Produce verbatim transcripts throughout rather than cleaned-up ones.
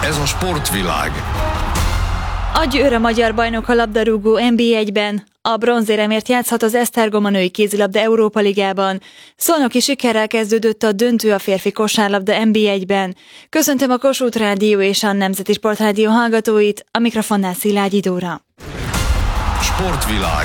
Ez a sportvilág. A Győr a magyar bajnok a labdarúgó en bé egyben, a bronzéremért játszhat az Esztergom a női kézilabda Európa Ligában. Szolnoki sikerrel kezdődött a döntő a férfi kosárlabda en bé egyben. Köszöntöm a Kossuth Rádió és a Nemzeti Sportrádió hallgatóit, a mikrofonnál Szilágyi Dóra. Sportvilág.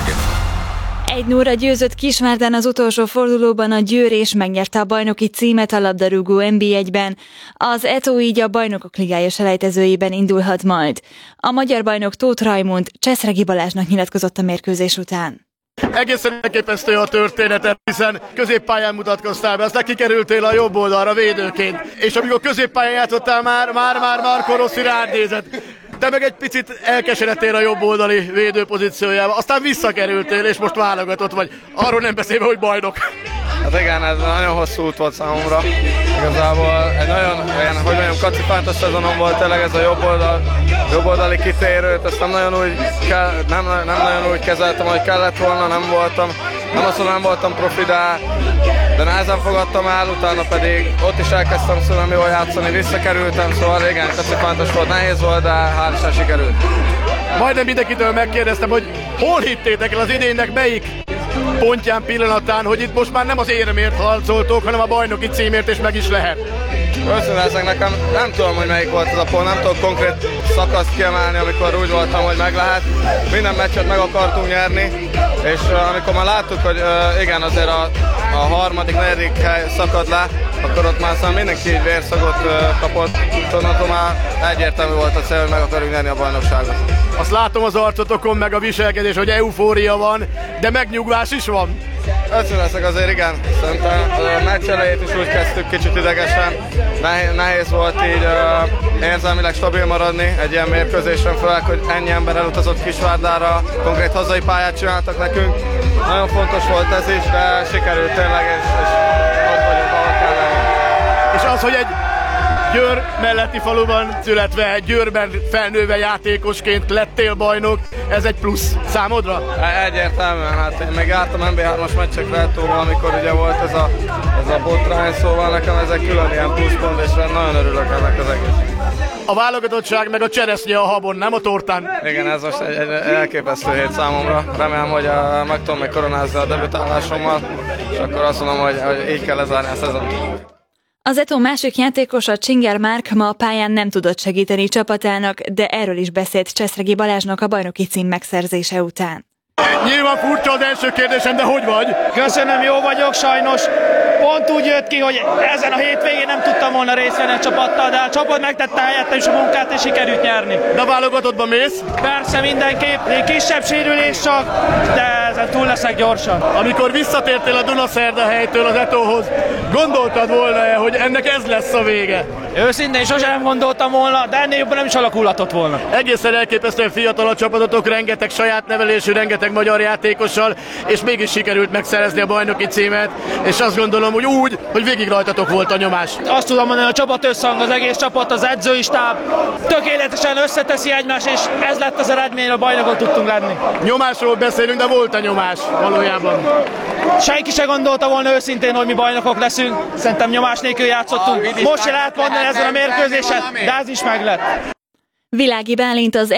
egy nulla győzött Kisvárdán az utolsó fordulóban a Győr és megnyerte a bajnoki címet a labdarúgó en bé egyben. Az é té o így a Bajnokok Ligája selejtezőjében indulhat majd. A magyar bajnok Tóth Rajmund Cseszregi Balázsnak nyilatkozott a mérkőzés után. Egészen elképesztő a történetet, hiszen középpályán mutatkoztál be, aztán kikerültél a jobb oldalra védőként. És amikor középpályán játszottál már, már, már Marco Rossi rád nézett. Te meg egy picit elkeseredtél a jobb oldali védő pozíciójába, aztán visszakerültél, és most válogatott vagy. Arról nem beszélve, hogy bajnok. Hát igen, ez nagyon hosszú út volt számomra. Igazából egy nagyon, olyan, hogy mondjam, kacifántos szezonom volt tényleg ez a jobb, oldal, jobb oldali kitérőt, ezt nem nagyon úgy, kell, nem, nem nagyon úgy kezeltem, hogy kellett volna, nem voltam. Nem azt mondom, nem voltam profi, de, de nehezen fogadtam el, utána pedig ott is elkezdtem szóval jól játszani, visszakerültem, szóval igen, kacifántos volt, nehéz volt, de hál' Isten sikerült. Majdnem mindenkitől megkérdeztem, hogy hol hittétek el az idénynek melyik pontján, pillanatán, hogy itt most már nem az éremért harcoltok, hanem a bajnoki címért, és meg is lehet. Őszintén nekem nem tudom, hogy melyik volt ez a pont, nem tudok konkrét szakaszt kiemelni, amikor úgy voltam, hogy meg lehet. Minden meccset meg akartunk nyerni, és uh, amikor már láttuk, hogy uh, igen, azért a, a harmadik, negyedik hely szakad le, akkor ott már szóval mindenki így vérszagot uh, kapott, onnantól már egyértelmű volt a cél, hogy meg akarjuk nyerni a bajnokságot. Azt látom az arcotokon, meg a viselkedés, hogy eufória van, de megnyugvás is van. Összüleszek azért, igen. Szerintem a meccs elejét is úgy kezdtük kicsit idegesen. Nehéz, nehéz volt így uh, érzelmileg stabil maradni egy ilyen mérkőzésen, főleg, hogy ennyi ember elutazott Kisvárdára, konkrét hazai pályát csináltak nekünk. Nagyon fontos volt ez is, de sikerült tényleg, és, és ott vagyunk, ahol kell lenni. És az, hogy egy Győr melletti faluban születve, Győrben felnőve játékosként lettél bajnok, ez egy plusz számodra? Egyértelműen, hát én meg jártam en bé hármas meccsekre Etóval, amikor ugye volt ez a, ez a botrány, szóval nekem ez egy külön ilyen pluszpont, és nagyon örülök ennek az egész. A válogatottság meg a cseresznye a habon, nem a tortán? Igen, ez most egy, egy elképesztő hét számomra. Remélem, hogy a, meg tudom még koronázni a debütálásommal, és akkor azt mondom, hogy, hogy így kell lezárni a szezont. Az é té o másik játékosa, Csinger Márk ma a pályán nem tudott segíteni csapatának, de erről is beszélt Cseszregi Balázsnak a bajnoki cím megszerzése után. Nyilván furcsa az első kérdésem, de hogy vagy? Köszönöm, jó vagyok, sajnos pont úgy jött ki, hogy ezen a hétvégén nem tudtam volna részt venni a csapattal, de a csapat megtette helyettem is a munkát, és sikerült nyerni. De a válogatottban mész? Persze, mindenképp, egy kisebb sérülés csak, de ezen túl leszek gyorsan. Amikor visszatértél a Dunaszerdahelytől az é té óhoz, gondoltad volna-e, hogy ennek ez lesz a vége? Őszintén sosem nem gondoltam volna, de ennél jobban nem is alakulhatott volna. Egészen elképesztően fiatal a csapatotok, rengeteg saját nevelésű, rengeteg magyar játékossal, és mégis sikerült megszerezni a bajnoki címet, és azt gondolom, hogy úgy, hogy végig rajtatok volt a nyomás. Azt tudom mondani, a csapat összhang, az egész csapat, az edzői stáb tökéletesen összeteszi egymást, és ez lett az eredmény, a bajnokot tudtunk lenni. Nyomásról beszélünk, de volt a nyomás valójában. Senki se gondolta volna őszintén, hogy mi bajnokok leszünk. Szerintem nyomás nélkül játszottunk. Most se lehet mondani ezen a mérkőzésen, de ez is meg lett. Világi Bálint az